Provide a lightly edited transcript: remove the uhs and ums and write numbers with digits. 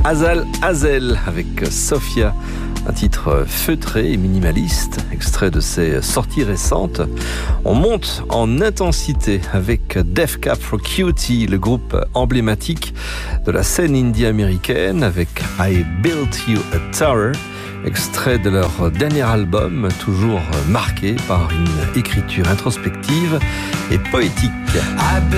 Azal Hazel avec Sophia, un titre feutré et minimaliste, extrait de ses sorties récentes. On monte en intensité avec Death Cab for Cutie, le groupe emblématique de la scène indie américaine, avec I Built You a Tower, extrait de leur dernier album, toujours marqué par une écriture introspective et poétique.